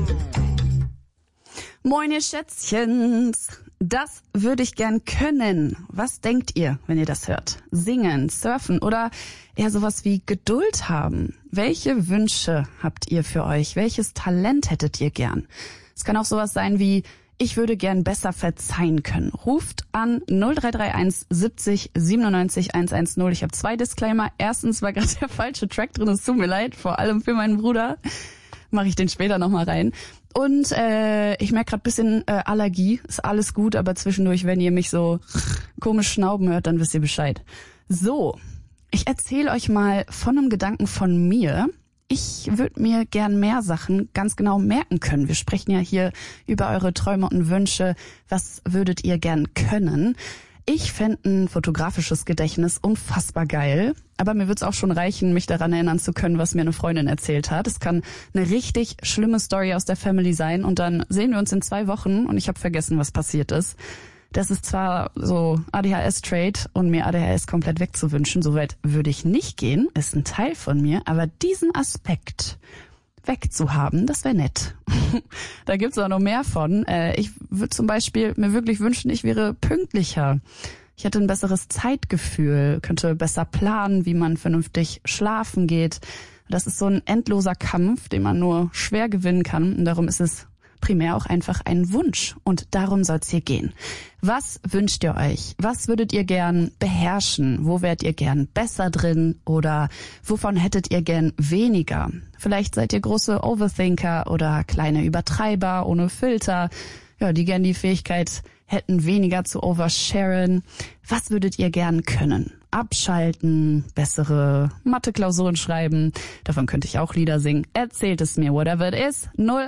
Moin, ihr Schätzchens. Das würde ich gern können. Was denkt ihr, wenn ihr das hört? Singen, surfen oder eher sowas wie Geduld haben? Welche Wünsche habt ihr für euch? Welches Talent hättet ihr gern? Es kann auch sowas sein wie, ich würde gern besser verzeihen können. Ruft an 0331 70 97 110. Ich habe 2 Disclaimer. Erstens war gerade der falsche Track drin. Es tut mir leid, vor allem für meinen Bruder. Mache ich den später nochmal rein. Und ich merke gerade ein bisschen Allergie. Ist alles gut, aber zwischendurch, wenn ihr mich so komisch schnauben hört, dann wisst ihr Bescheid. So, ich erzähle euch mal von einem Gedanken von mir. Ich würde mir gern mehr Sachen ganz genau merken können. Wir sprechen ja hier über eure Träume und Wünsche. Was würdet ihr gern können? Ich fände ein fotografisches Gedächtnis unfassbar geil, aber mir wird's auch schon reichen, mich daran erinnern zu können, was mir eine Freundin erzählt hat. Es kann eine richtig schlimme Story aus der Family sein und dann sehen wir uns in 2 Wochen und ich habe vergessen, was passiert ist. Das ist zwar so ADHS-Trait und mir ADHS komplett wegzuwünschen, soweit würde ich nicht gehen, ist ein Teil von mir, aber diesen Aspekt wegzuhaben, das wäre nett. Da gibt's auch noch mehr von. Ich würde zum Beispiel mir wirklich wünschen, ich wäre pünktlicher. Ich hätte ein besseres Zeitgefühl, könnte besser planen, wie man vernünftig schlafen geht. Das ist so ein endloser Kampf, den man nur schwer gewinnen kann. Und darum ist es primär auch einfach ein Wunsch. Und darum soll's hier gehen. Was wünscht ihr euch? Was würdet ihr gern beherrschen? Wo wärt ihr gern besser drin? Oder wovon hättet ihr gern weniger? Vielleicht seid ihr große Overthinker oder kleine Übertreiber ohne Filter, ja, die gern die Fähigkeit hätten, weniger zu oversharen. Was würdet ihr gern können? Abschalten, bessere Mathe-Klausuren schreiben. Davon könnte ich auch Lieder singen. Erzählt es mir, whatever it is.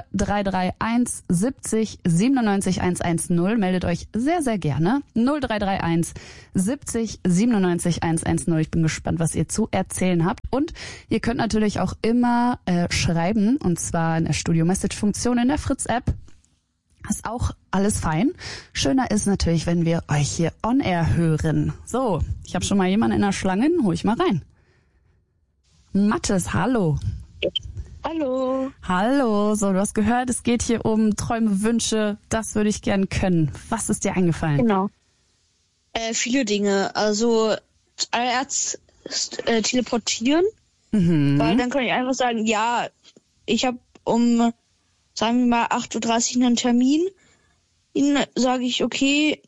0331 70 97 110. Meldet euch sehr, sehr gerne. 0331 70 97 110. Ich bin gespannt, was ihr zu erzählen habt. Und ihr könnt natürlich auch immer schreiben, und zwar in der Studio-Message-Funktion in der Fritz-App. Ist auch alles fein. Schöner ist natürlich, wenn wir euch hier on air hören. So, ich habe schon mal jemanden in der Schlange, hol ich mal rein. Mathis, hallo. Hallo. Hallo, so du hast gehört, es geht hier um Träume, Wünsche, das würde ich gern können. Was ist dir eingefallen? Genau. Viele Dinge. Also zuallererst teleportieren, weil dann kann ich einfach sagen, ja, ich habe sagen wir mal 8:30 Uhr einen Termin. Ihnen sage ich, okay,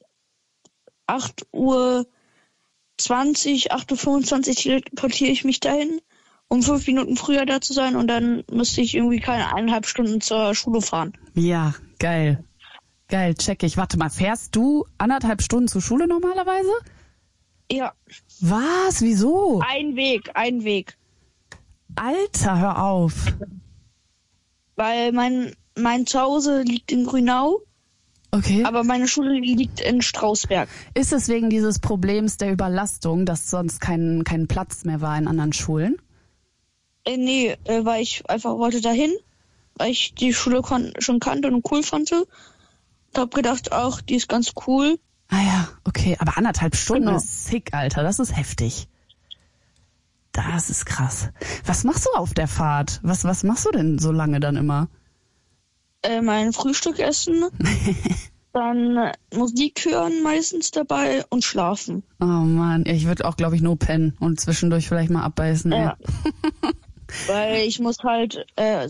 8:20 Uhr, 8:25 Uhr teleportiere ich mich dahin, um 5 Minuten früher da zu sein und dann müsste ich irgendwie keine 1,5 Stunden zur Schule fahren. Ja, geil. Geil, check ich. Warte mal, fährst du 1,5 Stunden zur Schule normalerweise? Ja. Was? Wieso? Ein Weg. Alter, hör auf. Weil mein Zuhause liegt in Grünau, Okay. aber meine Schule liegt in Strausberg. Ist es wegen dieses Problems der Überlastung, dass sonst kein Platz mehr war in anderen Schulen? Nee, weil ich einfach wollte dahin, weil ich die Schule schon kannte und cool fand. Und hab gedacht, ach, die ist ganz cool. Ah ja, okay. Aber 1,5 Stunden Genau. ist sick, Alter. Das ist heftig. Das ist krass. Was machst du auf der Fahrt? Was machst du denn so lange dann immer? Mein Frühstück essen, dann Musik hören meistens dabei und schlafen. Oh Mann, ich würde auch, glaube ich, nur pennen und zwischendurch vielleicht mal abbeißen. Ja. Weil ich muss halt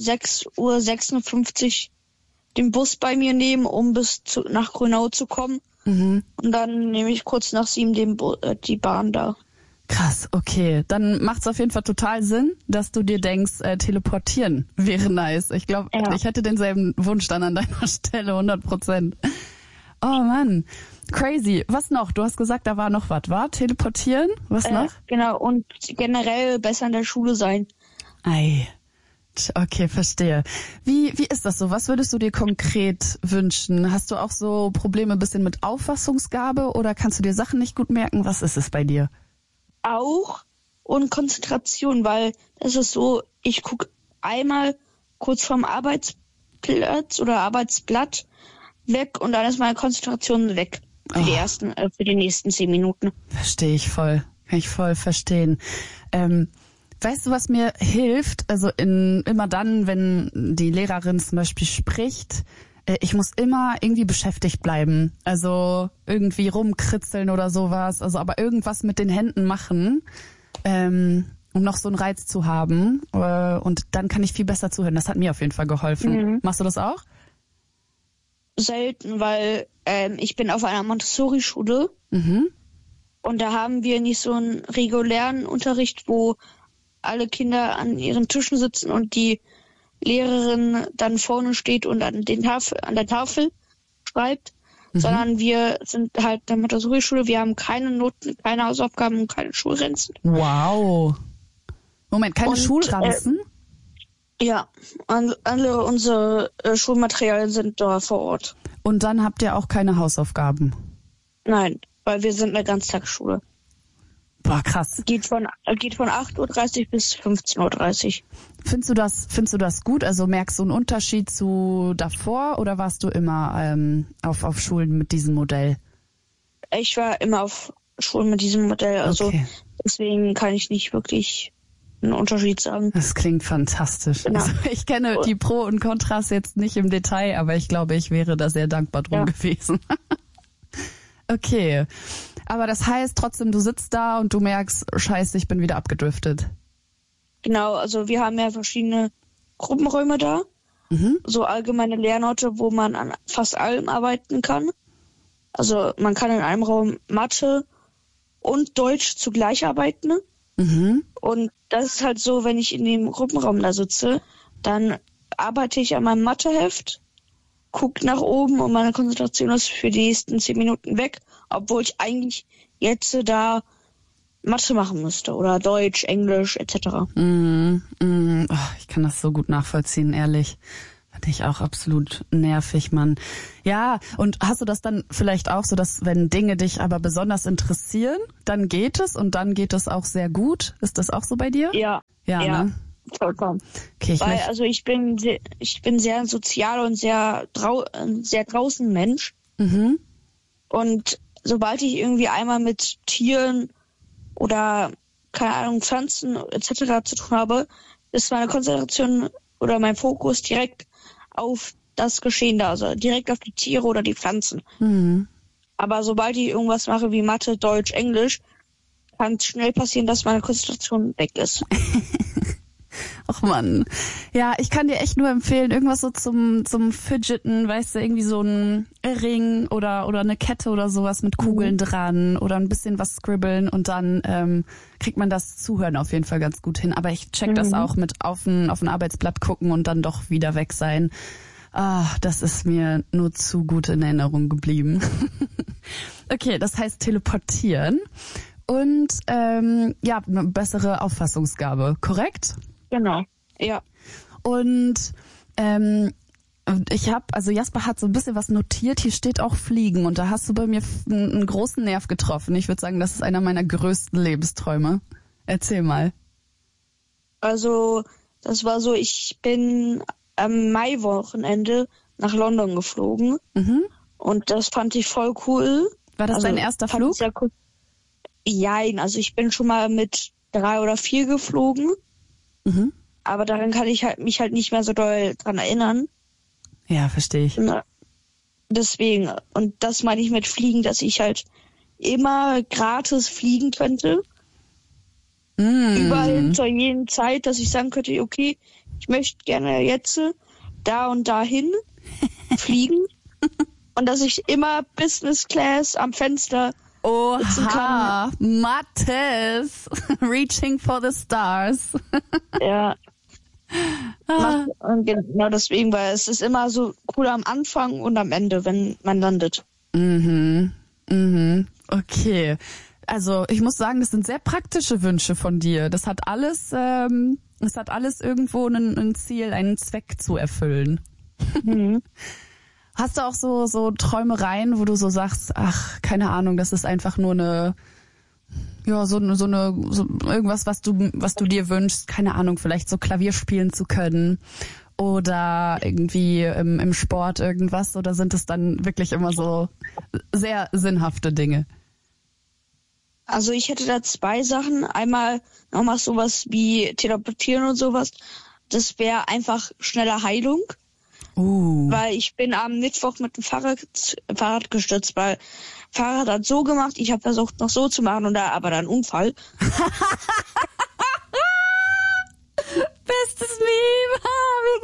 6:56 Uhr den Bus bei mir nehmen, um nach Grünau zu kommen. Und dann nehme ich kurz nach 7 die Bahn da. Krass, okay. Dann macht's auf jeden Fall total Sinn, dass du dir denkst, teleportieren wäre nice. Ich glaube, Ich hätte denselben Wunsch dann an deiner Stelle, 100%. Oh Mann, crazy. Was noch? Du hast gesagt, da war noch was, war? Teleportieren? Was noch? Genau, und generell besser in der Schule sein. Ei. Okay, verstehe. Wie ist das so? Was würdest du dir konkret wünschen? Hast du auch so Probleme ein bisschen mit Auffassungsgabe oder kannst du dir Sachen nicht gut merken? Was ist es bei dir? Auch und Konzentration, weil es ist so, ich gucke einmal kurz vorm Arbeitsplatz oder Arbeitsblatt weg und dann ist meine Konzentration weg für die nächsten 10 Minuten. Verstehe ich voll. Kann ich voll verstehen. Weißt du, was mir hilft? Also immer dann, wenn die Lehrerin zum Beispiel spricht, ich muss immer irgendwie beschäftigt bleiben. Also irgendwie rumkritzeln oder sowas. Also aber irgendwas mit den Händen machen, um noch so einen Reiz zu haben. Und dann kann ich viel besser zuhören. Das hat mir auf jeden Fall geholfen. Machst du das auch? Selten, weil ich bin auf einer Montessori-Schule. Und da haben wir nicht so einen regulären Unterricht, wo alle Kinder an ihren Tischen sitzen und die Lehrerin dann vorne steht und an der Tafel schreibt, sondern wir sind halt eine Montessori-Schule, wir haben keine Noten, keine Hausaufgaben und keine Schulranzen. Wow. Moment, keine Schulranzen? Ja, alle unsere Schulmaterialien sind da vor Ort. Und dann habt ihr auch keine Hausaufgaben? Nein, weil wir sind eine Ganztagsschule. Boah, krass. Geht von 8:30 Uhr bis 15:30 Uhr. Findest du das gut? Also merkst du einen Unterschied zu davor oder warst du immer auf Schulen mit diesem Modell? Ich war immer auf Schulen mit diesem Modell, also deswegen kann ich nicht wirklich einen Unterschied sagen. Das klingt fantastisch. Genau. Also ich kenne die Pro und Kontras jetzt nicht im Detail, aber ich glaube, ich wäre da sehr dankbar drum gewesen. Okay. Aber das heißt trotzdem, du sitzt da und du merkst, scheiße, ich bin wieder abgedriftet. Genau, also wir haben ja verschiedene Gruppenräume da. So allgemeine Lernorte, wo man an fast allem arbeiten kann. Also man kann in einem Raum Mathe und Deutsch zugleich arbeiten. Und das ist halt so, wenn ich in dem Gruppenraum da sitze, dann arbeite ich an meinem Matheheft, gucke nach oben und meine Konzentration ist für die nächsten 10 Minuten weg, obwohl ich eigentlich jetzt da Mathe machen müsste oder Deutsch, Englisch etc. Ich kann das so gut nachvollziehen, ehrlich. Fand ich auch absolut nervig, Mann. Ja, und hast du das dann vielleicht auch so, dass wenn Dinge dich aber besonders interessieren, dann geht es und dann geht es auch sehr gut? Ist das auch so bei dir? Ja. Ne? Vollkommen. Okay, also ich bin sehr sozial und sehr draußen Mensch. Und sobald ich irgendwie einmal mit Tieren oder, keine Ahnung, Pflanzen etc. zu tun habe, ist meine Konzentration oder mein Fokus direkt auf das Geschehen da, also direkt auf die Tiere oder die Pflanzen. Aber sobald ich irgendwas mache wie Mathe, Deutsch, Englisch, kann es schnell passieren, dass meine Konzentration weg ist. Ach Mann. Ja, ich kann dir echt nur empfehlen, irgendwas so zum Fidgeten, weißt du, irgendwie so ein Ring oder eine Kette oder sowas mit Kugeln dran oder ein bisschen was scribbeln und dann kriegt man das Zuhören auf jeden Fall ganz gut hin. Aber ich check das auch mit auf ein Arbeitsblatt gucken und dann doch wieder weg sein. Das ist mir nur zu gut in Erinnerung geblieben. Okay, das heißt teleportieren und eine bessere Auffassungsgabe, korrekt? Genau, ja. Und Jasper hat so ein bisschen was notiert, hier steht auch Fliegen und da hast du bei mir einen großen Nerv getroffen. Ich würde sagen, das ist einer meiner größten Lebensträume. Erzähl mal. Also, das war so, ich bin am Maiwochenende nach London geflogen und das fand ich voll cool. War das dein erster Flug? Sehr cool. Jein, also ich bin schon mal mit 3 oder 4 geflogen. Aber daran kann ich mich halt nicht mehr so doll dran erinnern. Ja, verstehe ich. Deswegen, und das meine ich mit Fliegen, dass ich halt immer gratis fliegen könnte. Überall zur jeden Zeit, dass ich sagen könnte, okay, ich möchte gerne jetzt da und dahin fliegen. Und dass ich immer Business Class am Fenster sitzen kann. Mathis, reaching for the stars. Ja. Und genau deswegen, weil es ist immer so cool am Anfang und am Ende, wenn man landet. Okay. Also ich muss sagen, das sind sehr praktische Wünsche von dir. Das hat alles irgendwo ein Ziel, einen Zweck zu erfüllen. Hast du auch so Träumereien, wo du so sagst, ach, keine Ahnung, das ist einfach nur irgendwas, was du dir wünschst, keine Ahnung, vielleicht so Klavier spielen zu können oder irgendwie im Sport irgendwas, oder sind es dann wirklich immer so sehr sinnhafte Dinge? Also ich hätte da 2 Sachen. Einmal nochmal sowas wie Teleportieren und sowas. Das wäre einfach schneller Heilung. Weil ich bin am Mittwoch mit dem Fahrrad gestürzt, weil Fahrrad hat so gemacht, ich habe versucht noch so zu machen und da aber dann Unfall. Bestes Meme, wie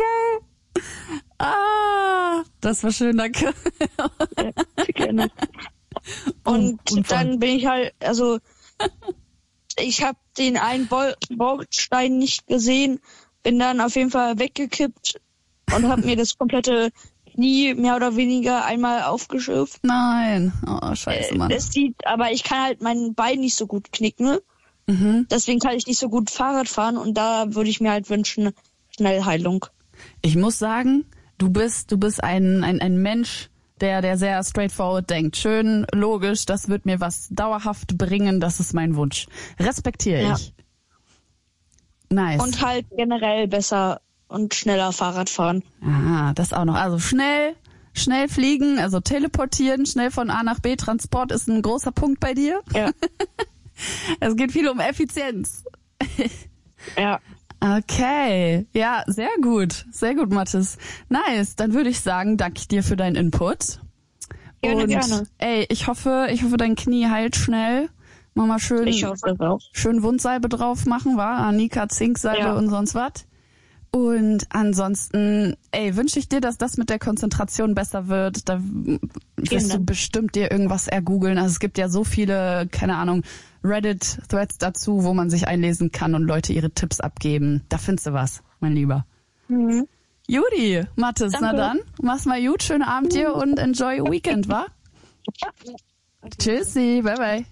geil. Das war schön, danke. Ja, gerne. Und dann bin ich halt, also ich habe den einen Baustein nicht gesehen, bin dann auf jeden Fall weggekippt und habe mir das komplette Knie mehr oder weniger einmal aufgeschürft. Nein, oh scheiße, Mann. Aber ich kann halt mein Bein nicht so gut knicken. Deswegen kann ich nicht so gut Fahrrad fahren und da würde ich mir halt wünschen, Schnellheilung. Ich muss sagen, du bist ein Mensch, der sehr straightforward denkt. Schön, logisch, das wird mir was dauerhaft bringen, das ist mein Wunsch. Respektiere ich. Nice. Und halt generell besser und schneller Fahrrad fahren. Das auch noch. Also schnell fliegen, also teleportieren, schnell von A nach B. Transport ist ein großer Punkt bei dir. Ja. Es geht viel um Effizienz. Ja. Okay. Ja, sehr gut. Sehr gut, Mathis. Nice. Dann würde ich sagen, danke ich dir für deinen Input. Gerne. Ey, ich hoffe, dein Knie heilt schnell. Mach mal schön, ich hoffe das auch. Schön Wundsalbe drauf machen, wa? Anika, Zinksalbe und sonst was. Und ansonsten, wünsche ich dir, dass das mit der Konzentration besser wird. Da wirst du bestimmt dir irgendwas ergoogeln. Also es gibt ja so viele, keine Ahnung, Reddit-Threads dazu, wo man sich einlesen kann und Leute ihre Tipps abgeben. Da findest du was, mein Lieber. Judy, Mathis, Danke. Na dann, mach's mal gut, schönen Abend dir und enjoy your weekend, wa? Tschüssi, bye bye.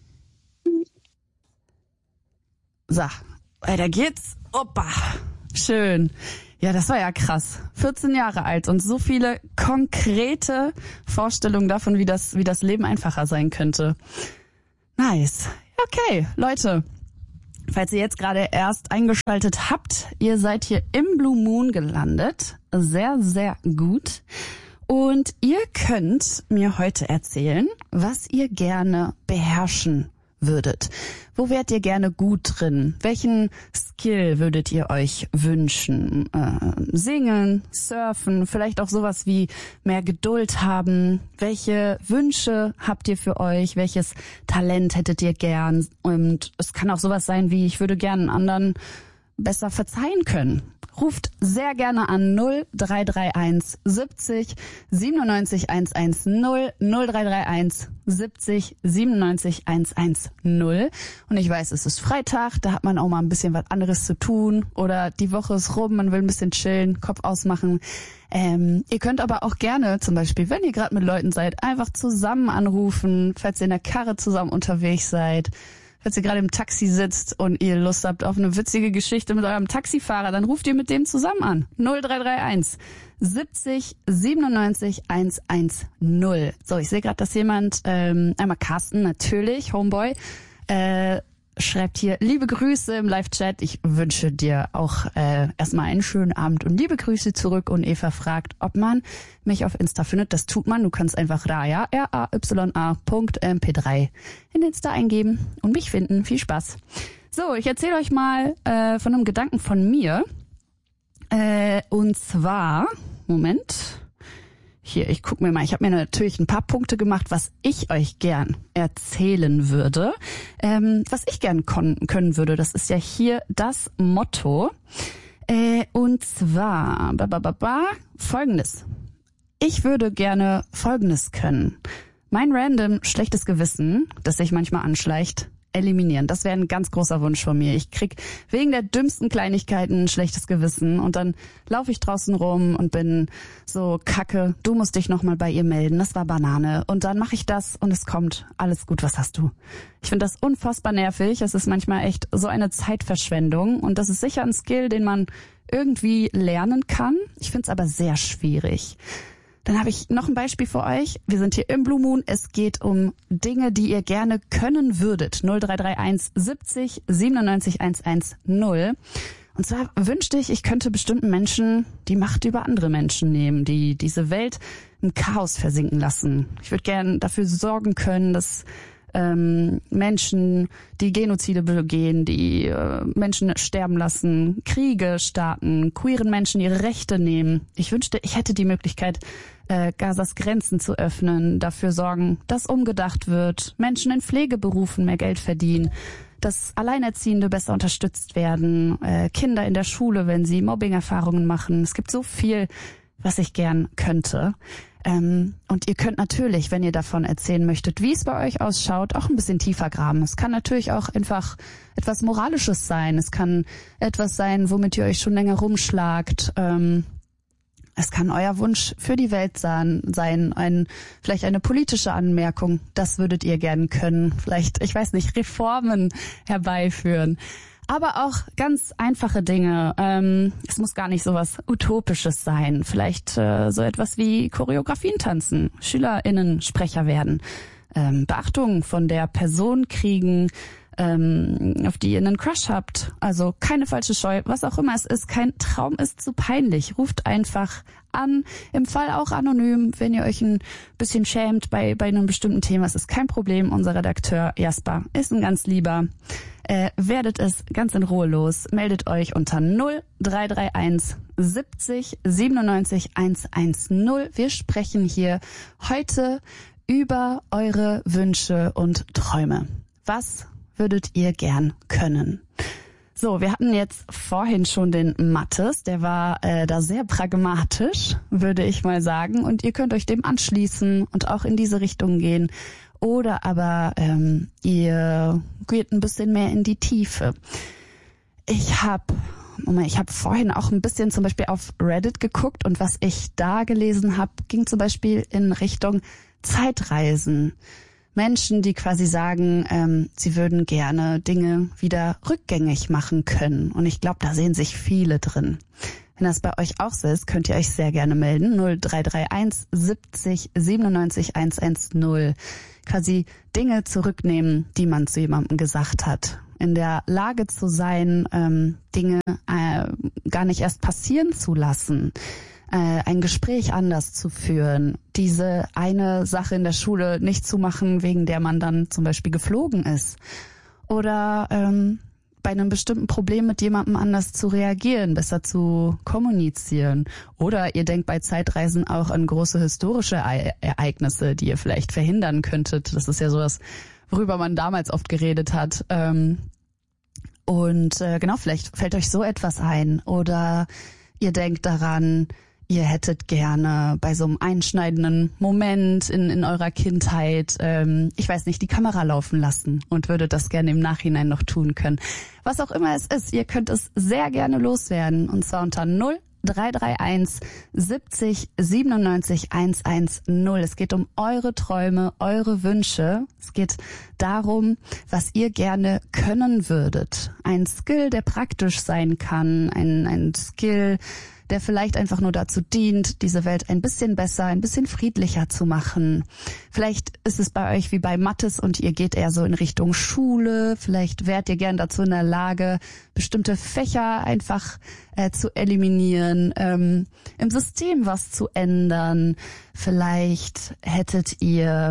So, weiter geht's. Opa. Schön. Ja, das war ja krass. 14 Jahre alt und so viele konkrete Vorstellungen davon, wie das Leben einfacher sein könnte. Nice. Okay, Leute. Falls ihr jetzt gerade erst eingeschaltet habt, ihr seid hier im Blue Moon gelandet. Sehr, sehr gut. Und ihr könnt mir heute erzählen, was ihr gerne beherrschen würdet. Wo wärt ihr gerne gut drin? Welchen Skill würdet ihr euch wünschen? Singen, surfen, vielleicht auch sowas wie mehr Geduld haben. Welche Wünsche habt ihr für euch? Welches Talent hättet ihr gern? Und es kann auch sowas sein wie, ich würde gern anderen besser verzeihen können. Ruft sehr gerne an 0331 70 97 110 0331 70 97 110. Und ich weiß, es ist Freitag, da hat man auch mal ein bisschen was anderes zu tun oder die Woche ist rum, man will ein bisschen chillen, Kopf ausmachen. Ihr könnt aber auch gerne, zum Beispiel, wenn ihr gerade mit Leuten seid, einfach zusammen anrufen, falls ihr in der Karre zusammen unterwegs seid. Falls ihr gerade im Taxi sitzt und ihr Lust habt auf eine witzige Geschichte mit eurem Taxifahrer, dann ruft ihr mit dem zusammen an. 0331 70 97 110. So, ich sehe gerade, dass jemand, einmal Carsten natürlich, Homeboy, schreibt hier, liebe Grüße im Live-Chat. Ich wünsche dir auch erstmal einen schönen Abend und liebe Grüße zurück. Und Eva fragt, ob man mich auf Insta findet. Das tut man. Du kannst einfach Raya, RAYA.mp3 in Insta eingeben und mich finden. Viel Spaß. So, ich erzähle euch mal von einem Gedanken von mir. Und zwar, Moment. Hier, ich gucke mir mal, ich habe mir natürlich ein paar Punkte gemacht, was ich euch gern erzählen würde, was ich gern können würde. Das ist ja hier das Motto. Und zwar, Folgendes. Ich würde gerne Folgendes können. Mein random schlechtes Gewissen, das sich manchmal anschleicht, eliminieren. Das wäre ein ganz großer Wunsch von mir. Ich krieg wegen der dümmsten Kleinigkeiten ein schlechtes Gewissen und dann laufe ich draußen rum und bin so kacke, du musst dich nochmal bei ihr melden, das war Banane. Und dann mache ich das und es kommt, alles gut, was hast du? Ich finde das unfassbar nervig. Es ist manchmal echt so eine Zeitverschwendung und das ist sicher ein Skill, den man irgendwie lernen kann. Ich finde es aber sehr schwierig. Dann habe ich noch ein Beispiel für euch. Wir sind hier im Blue Moon. Es geht um Dinge, die ihr gerne können würdet. 0331 70 97 110. Und zwar wünschte ich könnte bestimmten Menschen die Macht über andere Menschen nehmen, die diese Welt im Chaos versinken lassen. Ich würde gerne dafür sorgen können, dass Menschen, die Genozide begehen, die Menschen sterben lassen, Kriege starten, queeren Menschen ihre Rechte nehmen. Ich wünschte, ich hätte die Möglichkeit, Gazas Grenzen zu öffnen, dafür sorgen, dass umgedacht wird, Menschen in Pflegeberufen mehr Geld verdienen, dass Alleinerziehende besser unterstützt werden, Kinder in der Schule, wenn sie Mobbing-Erfahrungen machen. Es gibt so viel, was ich gern könnte. Und ihr könnt natürlich, wenn ihr davon erzählen möchtet, wie es bei euch ausschaut, auch ein bisschen tiefer graben. Es kann natürlich auch einfach etwas Moralisches sein. Es kann etwas sein, womit ihr euch schon länger rumschlagt. Es kann euer Wunsch für die Welt sein, vielleicht eine politische Anmerkung. Das würdet ihr gern können. Vielleicht, ich weiß nicht, Reformen herbeiführen. Aber auch ganz einfache Dinge. Es muss gar nicht so was Utopisches sein. Vielleicht so etwas wie Choreografien tanzen, SchülerInnen Sprecher werden, Beachtung von der Person kriegen, auf die ihr einen Crush habt. Also keine falsche Scheu, was auch immer es ist. Kein Traum ist zu peinlich. Ruft einfach an, im Fall auch anonym, wenn ihr euch ein bisschen schämt bei einem bestimmten Thema. Es ist kein Problem. Unser Redakteur Jasper ist ein ganz lieber. Werdet es ganz in Ruhe los. Meldet euch unter 0331 70 97 110. Wir sprechen hier heute über eure Wünsche und Träume. Was würdet ihr gern können? So, wir hatten jetzt vorhin schon den Mathis, der war da sehr pragmatisch, würde ich mal sagen. Und ihr könnt euch dem anschließen und auch in diese Richtung gehen. Oder aber ihr geht ein bisschen mehr in die Tiefe. Ich habe vorhin auch ein bisschen zum Beispiel auf Reddit geguckt und was ich da gelesen habe, ging zum Beispiel in Richtung Zeitreisen. Menschen, die quasi sagen, sie würden gerne Dinge wieder rückgängig machen können. Und ich glaube, da sehen sich viele drin. Wenn das bei euch auch so ist, könnt ihr euch sehr gerne melden. 0331 70 97 110. Quasi Dinge zurücknehmen, die man zu jemandem gesagt hat. In der Lage zu sein, Dinge gar nicht erst passieren zu lassen. Ein Gespräch anders zu führen, diese eine Sache in der Schule nicht zu machen, wegen der man dann zum Beispiel geflogen ist. Oder bei einem bestimmten Problem mit jemandem anders zu reagieren, besser zu kommunizieren. Oder ihr denkt bei Zeitreisen auch an große historische Ereignisse, die ihr vielleicht verhindern könntet. Das ist ja sowas, worüber man damals oft geredet hat. Genau, vielleicht fällt euch so etwas ein. Oder ihr denkt daran, ihr hättet gerne bei so einem einschneidenden Moment in eurer Kindheit, ich weiß nicht, die Kamera laufen lassen und würdet das gerne im Nachhinein noch tun können. Was auch immer es ist, ihr könnt es sehr gerne loswerden. Und zwar unter 0331 70 97 110. Es geht um eure Träume, eure Wünsche. Es geht darum, was ihr gerne können würdet. Ein Skill, der praktisch sein kann, ein Skill, der vielleicht einfach nur dazu dient, diese Welt ein bisschen besser, ein bisschen friedlicher zu machen. Vielleicht ist es bei euch wie bei Mathis und ihr geht eher so in Richtung Schule. Vielleicht wärt ihr gern dazu in der Lage, bestimmte Fächer einfach zu eliminieren, im System was zu ändern. Vielleicht hättet ihr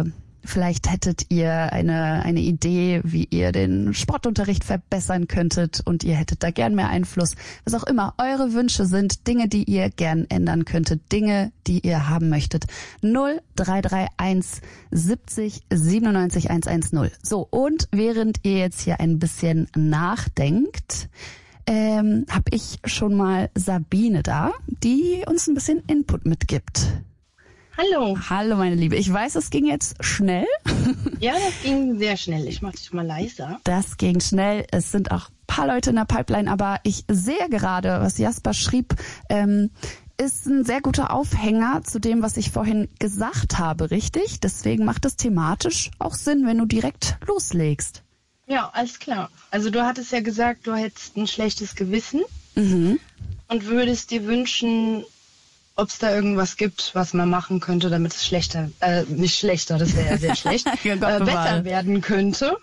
eine Idee, wie ihr den Sportunterricht verbessern könntet und ihr hättet da gern mehr Einfluss. Was auch immer eure Wünsche sind, Dinge, die ihr gern ändern könntet, Dinge, die ihr haben möchtet. 0331 70 97 110. So, und während ihr jetzt hier ein bisschen nachdenkt, habe ich schon mal Sabine da, die uns ein bisschen Input mitgibt. Hallo. Hallo, meine Liebe. Ich weiß, es ging jetzt schnell. Ja, das ging sehr schnell. Ich mache dich mal leiser. Das ging schnell. Es sind auch ein paar Leute in der Pipeline, aber ich sehe gerade, was Jasper schrieb, ist ein sehr guter Aufhänger zu dem, was ich vorhin gesagt habe, richtig? Deswegen macht es thematisch auch Sinn, wenn du direkt loslegst. Ja, alles klar. Also du hattest ja gesagt, du hättest ein schlechtes Gewissen und würdest dir wünschen, ob es da irgendwas gibt, was man machen könnte, damit es nicht schlechter, das wäre ja sehr schlecht, besser werden könnte.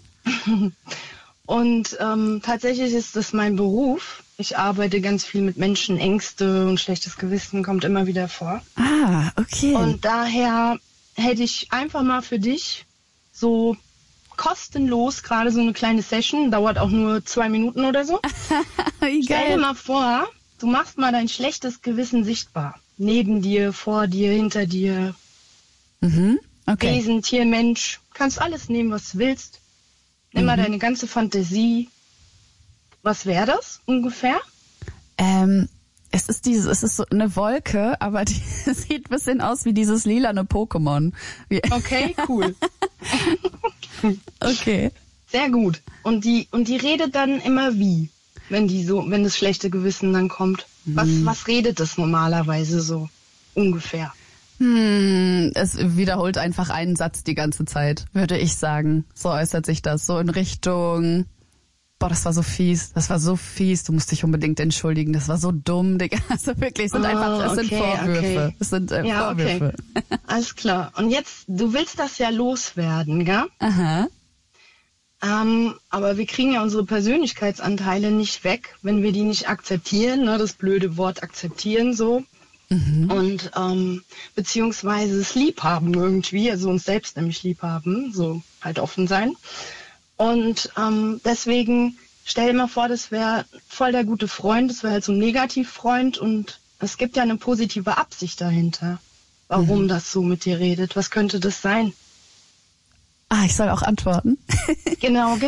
Und tatsächlich ist das mein Beruf. Ich arbeite ganz viel mit Menschen, Ängste und schlechtes Gewissen kommt immer wieder vor. Ah, okay. Und daher hätte ich einfach mal für dich so kostenlos gerade so eine kleine Session, dauert auch nur 2 Minuten oder so. Stell dir mal vor, du machst mal dein schlechtes Gewissen sichtbar. Neben dir, vor dir, hinter dir. Okay. Wesen, Tier, Mensch. Kannst alles nehmen, was du willst. Nimm mal deine ganze Fantasie. Was wäre das ungefähr? Es ist so eine Wolke, aber die sieht ein bisschen aus wie dieses lilane Pokémon. Okay, cool. Okay. Sehr gut. Und die redet dann immer wie, wenn das schlechte Gewissen dann kommt. Was redet es normalerweise so ungefähr? Es wiederholt einfach einen Satz die ganze Zeit, würde ich sagen. So äußert sich das. So in Richtung, boah, das war so fies, du musst dich unbedingt entschuldigen, das war so dumm, Digga. Also wirklich, es sind Vorwürfe. Okay. Es sind Ja, Vorwürfe. Okay. Alles klar. Und jetzt, du willst das ja loswerden, gell? Aha. Aber wir kriegen ja unsere Persönlichkeitsanteile nicht weg, wenn wir die nicht akzeptieren, ne? Das blöde Wort akzeptieren so. Und beziehungsweise es lieb haben irgendwie, also uns selbst nämlich lieb haben, so halt offen sein. Und deswegen stell dir mal vor, das wäre voll der gute Freund, das wäre halt so ein Negativfreund und es gibt ja eine positive Absicht dahinter, warum das so mit dir redet. Was könnte das sein? Ich soll auch antworten. Genau.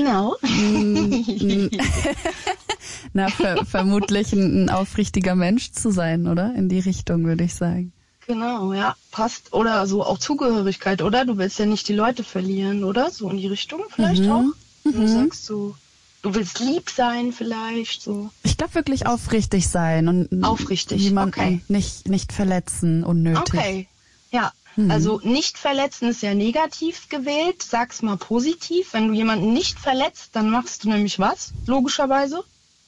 Na, vermutlich ein aufrichtiger Mensch zu sein, oder? In die Richtung, würde ich sagen. Genau, ja, passt. Oder so auch Zugehörigkeit, oder? Du willst ja nicht die Leute verlieren, oder? So in die Richtung vielleicht auch? Du sagst so, du willst lieb sein vielleicht, so. Ich glaube wirklich aufrichtig sein und aufrichtig, jemanden nicht verletzen, unnötig. Okay, ja. Also nicht verletzen ist ja negativ gewählt. Sag's mal positiv. Wenn du jemanden nicht verletzt, dann machst du nämlich was? Logischerweise?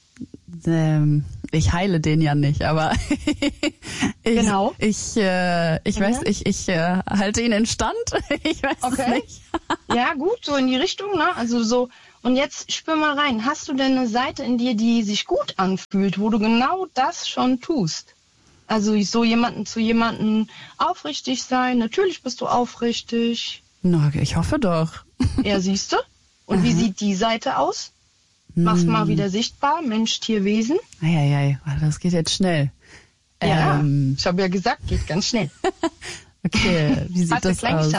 Ich heile den ja nicht, aber genau. Ich halte ihn in Stand. Ich weiß es nicht. Ja, gut, so in die Richtung, ne? Also so. Und jetzt spür mal rein. Hast du denn eine Seite in dir, die sich gut anfühlt, wo du genau das schon tust? Also so zu jemanden aufrichtig sein. Natürlich bist du aufrichtig. Na, ich hoffe doch. Ja, siehst du? Und wie sieht die Seite aus? Mach's mal wieder sichtbar. Mensch, Tier, Wesen. Eieiei, das geht jetzt schnell. Ja, ich habe ja gesagt, geht ganz schnell. Okay, wie sieht das aus?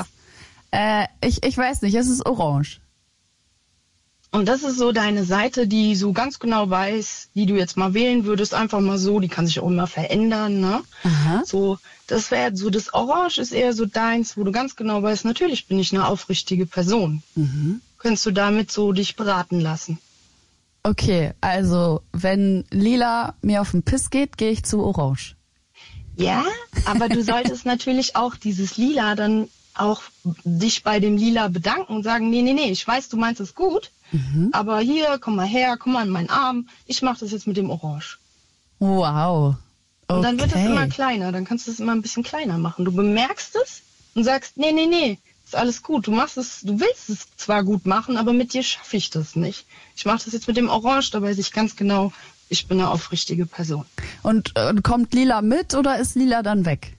Ich weiß nicht, es ist orange. Und das ist so deine Seite, die so ganz genau weiß, die du jetzt mal wählen würdest, einfach mal so, die kann sich auch immer verändern, ne? Aha. So, das wäre so, das Orange ist eher so deins, wo du ganz genau weißt, natürlich bin ich eine aufrichtige Person. Könntest du damit so dich beraten lassen? Okay, also wenn Lila mir auf den Piss geht, gehe ich zu Orange. Ja, aber du solltest natürlich auch dieses Lila dann auch dich bei dem Lila bedanken und sagen, nee, ich weiß, du meinst es gut, aber hier, komm mal her, komm mal in meinen Arm, ich mache das jetzt mit dem Orange. Wow. Okay. Und dann wird es immer kleiner, dann kannst du es immer ein bisschen kleiner machen. Du bemerkst es und sagst, nee, ist alles gut, du willst es zwar gut machen, aber mit dir schaffe ich das nicht. Ich mache das jetzt mit dem Orange, da weiß ich ganz genau, ich bin eine aufrichtige Person. Und kommt Lila mit oder ist Lila dann weg?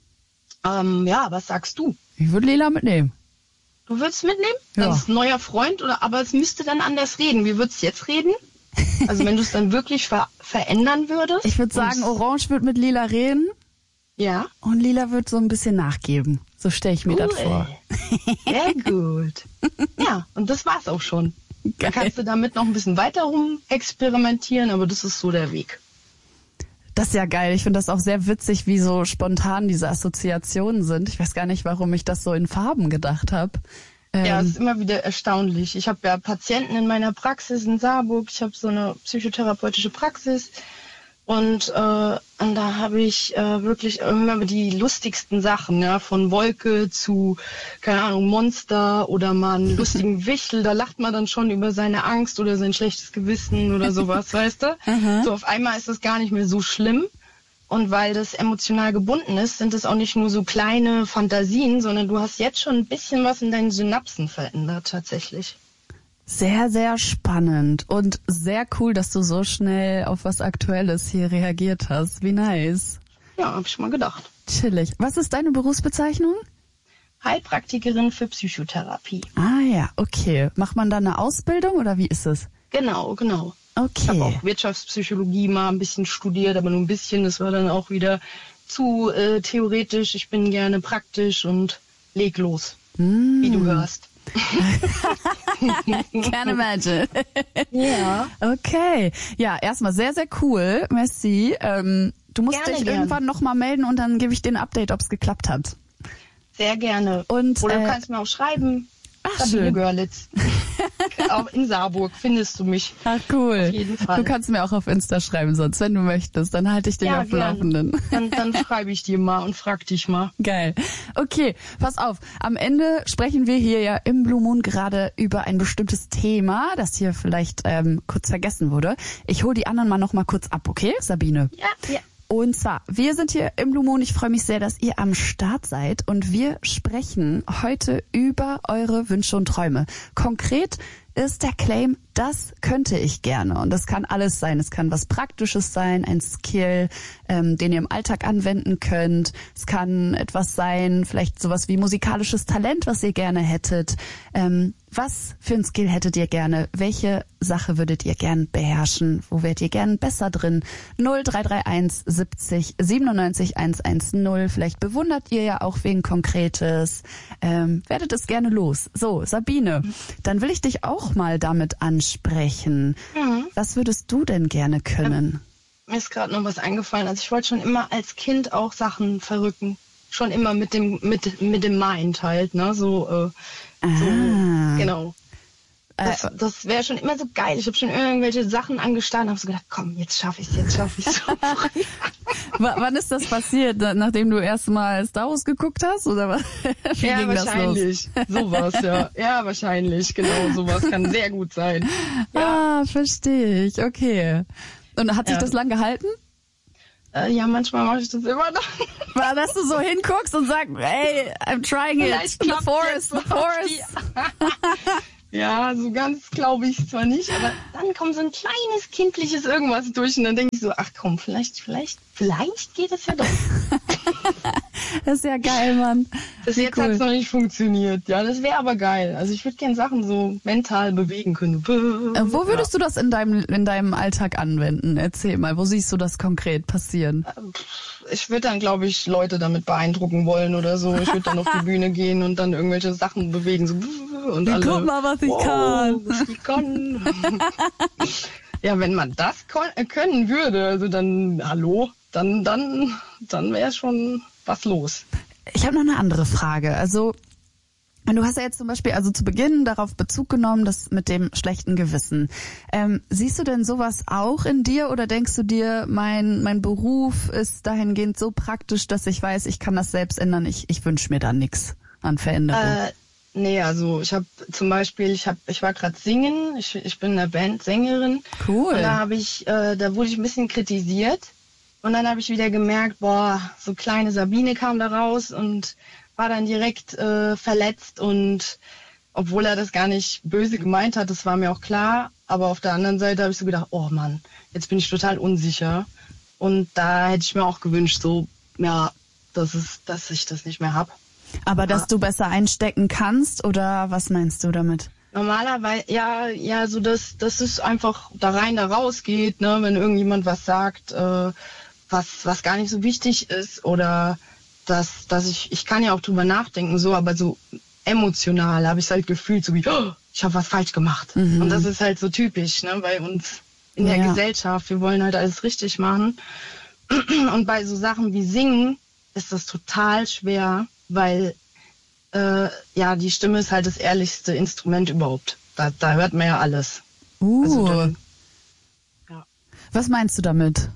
Ja, was sagst du? Ich würde Lila mitnehmen. Du würdest mitnehmen? Ja. Das ist ein neuer Freund, aber es müsste dann anders reden. Wie würdest du jetzt reden? Also wenn du es dann wirklich verändern würdest? Ich würde sagen, Orange wird mit Lila reden. Ja. Und Lila wird so ein bisschen nachgeben. So stelle ich mir das vor. Sehr gut. Ja, und das war's auch schon. Geil. Da kannst du damit noch ein bisschen weiter rum experimentieren, aber das ist so der Weg. Das ist ja geil. Ich finde das auch sehr witzig, wie so spontan diese Assoziationen sind. Ich weiß gar nicht, warum ich das so in Farben gedacht habe. Ja, es ist immer wieder erstaunlich. Ich habe ja Patienten in meiner Praxis in Saarburg. Ich habe so eine psychotherapeutische Praxis. Und da habe ich wirklich immer die lustigsten Sachen, ja, von Wolke zu, keine Ahnung, Monster oder mal einen lustigen Wichtel. Da lacht man dann schon über seine Angst oder sein schlechtes Gewissen oder sowas, weißt du? So auf einmal ist das gar nicht mehr so schlimm. Und weil das emotional gebunden ist, sind es auch nicht nur so kleine Fantasien, sondern du hast jetzt schon ein bisschen was in deinen Synapsen verändert tatsächlich. Sehr, sehr spannend und sehr cool, dass du so schnell auf was Aktuelles hier reagiert hast. Wie nice. Ja, hab ich mal gedacht. Chillig. Was ist deine Berufsbezeichnung? Heilpraktikerin für Psychotherapie. Ah ja, okay. Macht man da eine Ausbildung oder wie ist es? Genau. Okay. Ich habe auch Wirtschaftspsychologie mal ein bisschen studiert, aber nur ein bisschen. Das war dann auch wieder zu theoretisch. Ich bin gerne praktisch und leg los, wie du hörst. Can imagine. Ja. Okay. Ja, erstmal sehr, sehr cool. Merci. Du musst dich irgendwann nochmal melden und dann gebe ich dir ein Update, ob es geklappt hat. Sehr gerne. Und, oder du kannst mir auch schreiben. Ach, Sabine schön. Görlitz. Auch in Saarburg findest du mich. Ach, cool. Auf jeden Fall. Du kannst mir auch auf Insta schreiben sonst, wenn du möchtest. Dann halte ich dich auf dem Laufenden. Dann schreibe ich dir mal und frag dich mal. Geil. Okay, pass auf. Am Ende sprechen wir hier ja im Blue Moon gerade über ein bestimmtes Thema, das hier vielleicht kurz vergessen wurde. Ich hole die anderen noch mal kurz ab, okay, Sabine? Ja. Und zwar, wir sind hier im Blue Moon. Ich freue mich sehr, dass ihr am Start seid. Und wir sprechen heute über eure Wünsche und Träume. Konkret ist der Claim, das könnte ich gerne. Und das kann alles sein. Es kann was Praktisches sein, ein Skill, den ihr im Alltag anwenden könnt. Es kann etwas sein, vielleicht sowas wie musikalisches Talent, was ihr gerne hättet. Was für ein Skill hättet ihr gerne? Welche Sache würdet ihr gern beherrschen? Wo wärt ihr gern besser drin? 0331 70 97 110. Vielleicht bewundert ihr ja auch wen Konkretes. Werdet es gerne los. So, Sabine, dann will ich dich auch mal damit ansprechen. Mhm. Was würdest du denn gerne können? Mir ist gerade noch was eingefallen. Also ich wollte schon immer als Kind auch Sachen verrücken. Schon immer mit dem Mind halt, ne? So, genau. Das wäre schon immer so geil. Ich habe schon irgendwelche Sachen angestarrt und habe so gedacht, komm, jetzt schaffe ich es. Wann ist das passiert? Nachdem du erst mal Star Wars geguckt hast? Oder was? Wie ja, ging wahrscheinlich. Das los? Sowas, ja. Ja, wahrscheinlich. Genau, sowas kann sehr gut sein. Ja. Ah, verstehe ich. Okay. Und hat sich das lang gehalten? Ja, manchmal mache ich das immer noch. Dass du so hinguckst und sagst, hey, I'm trying it. The forest. Ja, so ganz glaube ich zwar nicht, aber dann kommt so ein kleines kindliches irgendwas durch und dann denke ich so, ach komm, vielleicht geht es ja doch. Das ist ja geil, Mann. Bis jetzt hat es noch nicht funktioniert. Ja, das wäre aber geil. Also ich würde gerne Sachen so mental bewegen können. Wo würdest du das in deinem Alltag anwenden? Erzähl mal, wo siehst du das konkret passieren? Ich würde dann, glaube ich, Leute damit beeindrucken wollen oder so. Ich würde dann auf die Bühne gehen und dann irgendwelche Sachen bewegen. So, und alle, guck mal, was ich kann. Was ich kann. Ja, wenn man das können würde, also dann, hallo, dann wäre schon was los. Ich habe noch eine andere Frage. Also, du hast ja jetzt zum Beispiel zu Beginn darauf Bezug genommen, das mit dem schlechten Gewissen. Siehst du denn sowas auch in dir oder denkst du dir, mein Beruf ist dahingehend so praktisch, dass ich weiß, ich kann das selbst ändern, ich wünsche mir da nichts an Veränderung? Nee, also ich habe zum Beispiel, ich war gerade singen, ich bin in der Band Sängerin. Cool. Und da wurde ich ein bisschen kritisiert und dann habe ich wieder gemerkt, so kleine Sabine kam da raus und war dann direkt verletzt und obwohl er das gar nicht böse gemeint hat, das war mir auch klar, aber auf der anderen Seite habe ich so gedacht, oh Mann, jetzt bin ich total unsicher und da hätte ich mir auch gewünscht, so, ja, dass ich das nicht mehr habe. Aber dass du besser einstecken kannst oder was meinst du damit? Normalerweise, ja, so dass es einfach da rein, da raus geht, ne, wenn irgendjemand was sagt, was gar nicht so wichtig ist oder dass ich kann ja auch drüber nachdenken, so, aber so emotional habe ich es halt gefühlt, so wie, oh, ich habe was falsch gemacht. Mhm. Und das ist halt so typisch, ne, bei uns in der Gesellschaft. Wir wollen halt alles richtig machen. Und bei so Sachen wie Singen ist das total schwer, weil die Stimme ist halt das ehrlichste Instrument überhaupt. Da hört man ja alles. Also Was meinst du damit?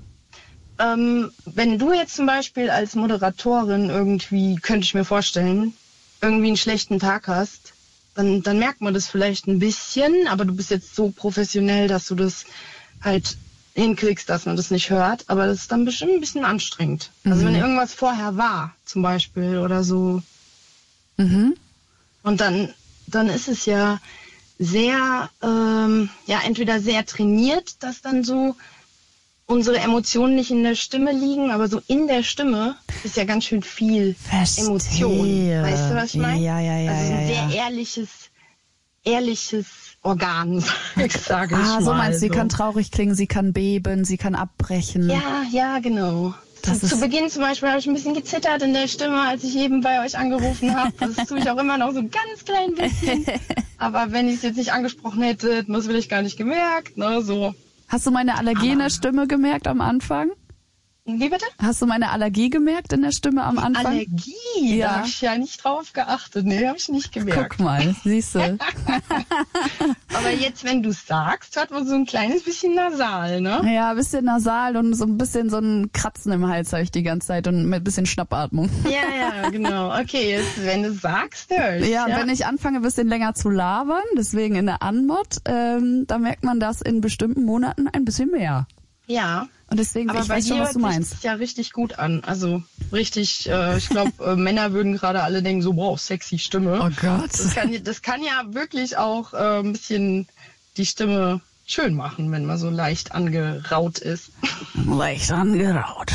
Wenn du jetzt zum Beispiel als Moderatorin irgendwie, könnte ich mir vorstellen, irgendwie einen schlechten Tag hast, dann merkt man das vielleicht ein bisschen, aber du bist jetzt so professionell, dass du das halt hinkriegst, dass man das nicht hört, aber das ist dann bestimmt ein bisschen anstrengend. Also wenn irgendwas vorher war, zum Beispiel, oder so. Mhm. Und dann ist es ja sehr, entweder sehr trainiert, das dann so unsere Emotionen nicht in der Stimme liegen, aber so in der Stimme ist ja ganz schön viel Emotion. Weißt du, was ich meine? Ja. Also ein sehr ehrliches Organ, sage ich mal. So meinst du, sie kann traurig klingen, sie kann beben, sie kann abbrechen. Ja, genau. Zu Beginn zum Beispiel habe ich ein bisschen gezittert in der Stimme, als ich eben bei euch angerufen habe. Das tue ich auch immer noch so ein ganz klein bisschen. Aber wenn ich es jetzt nicht angesprochen hätte, das will ich gar nicht gemerkt. Ne, so. Hast du meine Allergie in der Stimme gemerkt am Anfang? Wie bitte? Hast du meine Allergie gemerkt in der Stimme am Anfang? Allergie? Ja. Da habe ich ja nicht drauf geachtet. Nee, habe ich nicht gemerkt. Guck mal, siehst du. Aber jetzt, wenn du sagst, hört man so ein kleines bisschen nasal, ne? Ja, ein bisschen nasal und so ein bisschen so ein Kratzen im Hals habe ich die ganze Zeit und mit ein bisschen Schnappatmung. Ja, genau. Okay, jetzt, wenn du sagst, hörst. Ja, wenn ich anfange, ein bisschen länger zu labern, deswegen in der Anmod, da merkt man das in bestimmten Monaten ein bisschen mehr. Ja. Und deswegen, aber ich weiß schon, was du meinst. Das ja richtig gut an. Also richtig, ich glaube, Männer würden gerade alle denken, so wow, sexy Stimme. Oh Gott. Das kann ja wirklich auch ein bisschen die Stimme schön machen, wenn man so leicht angeraut ist. Leicht angeraut.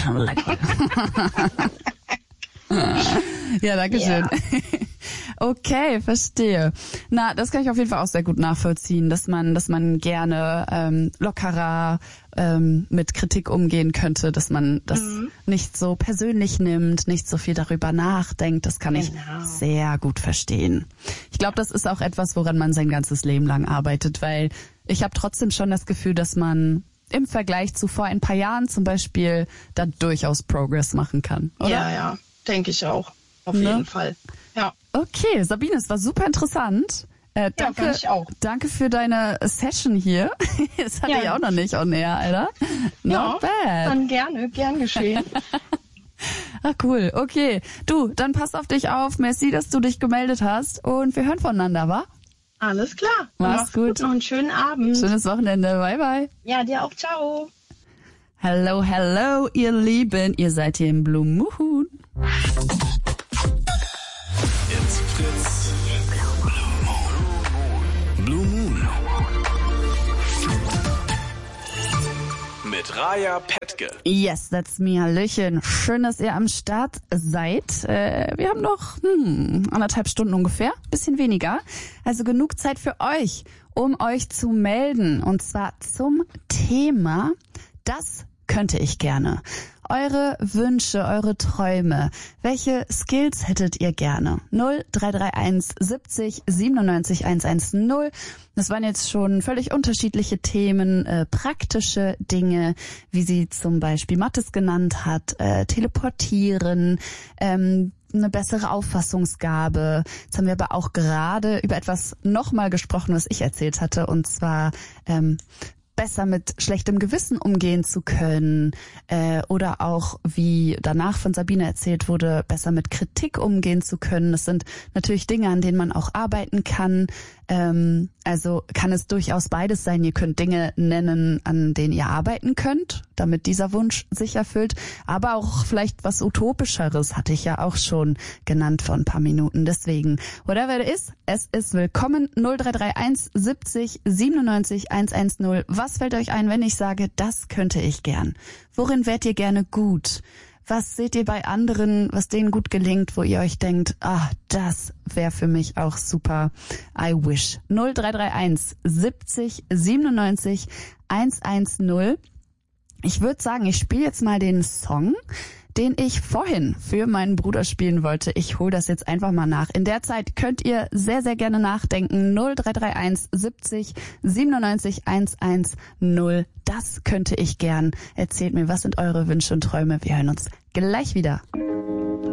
Ja, danke schön. Ja. Okay, verstehe. Na, das kann ich auf jeden Fall auch sehr gut nachvollziehen, dass man gerne lockerer mit Kritik umgehen könnte, dass man das nicht so persönlich nimmt, nicht so viel darüber nachdenkt. Das kann ich sehr gut verstehen. Ich glaube, das ist auch etwas, woran man sein ganzes Leben lang arbeitet, weil ich habe trotzdem schon das Gefühl, dass man im Vergleich zu vor ein paar Jahren zum Beispiel da durchaus Progress machen kann, oder? Ja, denke ich auch. Auf jeden Fall. Ja. Okay, Sabine, es war super interessant. Danke, fand ich auch. Danke für deine Session hier. Das hatte ich auch noch nicht on air, Alter. Not bad. Dann gern geschehen. Ach cool, okay. Du, dann pass auf dich auf. Merci, dass du dich gemeldet hast und wir hören voneinander, wa? Alles klar. Mach's gut. Noch einen schönen Abend. Schönes Wochenende. Bye, bye. Ja, dir auch. Ciao. Hello, ihr Lieben. Ihr seid hier im Blue Moon. It's Fritz. Blue Moon. Mit Raya Petke. Yes, that's me. Hallöchen. Schön, dass ihr am Start seid. Wir haben noch 1,5 Stunden ungefähr. Bisschen weniger. Also genug Zeit für euch, um euch zu melden. Und zwar zum Thema, das könnte ich gerne. Eure Wünsche, eure Träume. Welche Skills hättet ihr gerne? 0331 70 97 110. Das waren jetzt schon völlig unterschiedliche Themen, praktische Dinge, wie sie zum Beispiel Mathis genannt hat, teleportieren, eine bessere Auffassungsgabe. Jetzt haben wir aber auch gerade über etwas nochmal gesprochen, was ich erzählt hatte, und zwar besser mit schlechtem Gewissen umgehen zu können, oder auch, wie danach von Sabine erzählt wurde, besser mit Kritik umgehen zu können. Das sind natürlich Dinge, an denen man auch arbeiten kann. Also kann es durchaus beides sein. Ihr könnt Dinge nennen, an denen ihr arbeiten könnt, damit dieser Wunsch sich erfüllt. Aber auch vielleicht was Utopischeres, hatte ich ja auch schon genannt vor ein paar Minuten. Deswegen, whatever it is, es ist willkommen. 0331 70 97 110. Was fällt euch ein, wenn ich sage, das könnte ich gern? Worin wärt ihr gerne gut? Was seht ihr bei anderen, was denen gut gelingt, wo ihr euch denkt, das wäre für mich auch super. I wish. 0331 70 97 110. Ich würde sagen, ich spiele jetzt mal den Song, den ich vorhin für meinen Bruder spielen wollte. Ich hole das jetzt einfach mal nach. In der Zeit könnt ihr sehr, sehr gerne nachdenken. 0331 70 97 110. Das könnte ich gern. Erzählt mir, was sind eure Wünsche und Träume? Wir hören uns gleich wieder.